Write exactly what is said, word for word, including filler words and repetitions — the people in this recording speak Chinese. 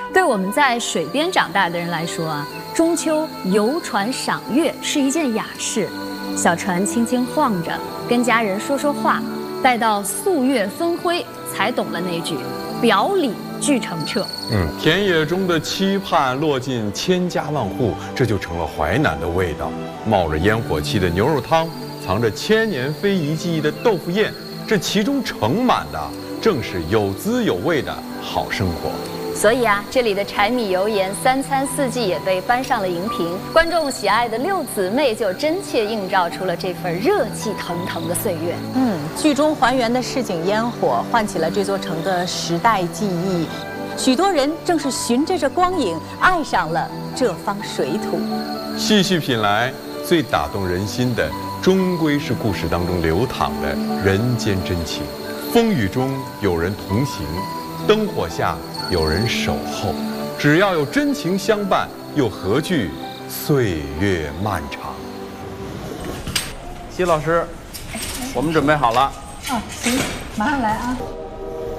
对我们在水边长大的人来说啊，中秋游船赏月是一件雅事。小船轻轻晃着，跟家人说说话，待到素月分辉，才懂了那句“表里俱澄澈”。 嗯，田野中的期盼落进千家万户，这就成了淮南的味道。冒着烟火气的牛肉汤，藏着千年非遗记忆的豆腐宴，这其中盛满的正是有滋有味的好生活。 所以啊，这里的柴米油盐三餐四季也被搬上了荧屏，观众喜爱的六姊妹就真切映照出了这份热气腾腾的岁月。 嗯，剧中还原的市井烟火，唤起了这座城的时代记忆。许多人正是循着这光影，爱上了这方水土。 细细品来，最打动人心的，终归是故事当中流淌的人间真情。风雨中有人同行，灯火下有人守候，只要有真情相伴，又何惧岁月漫长？ 席老师，我们准备好了。 哦，行，马上来啊。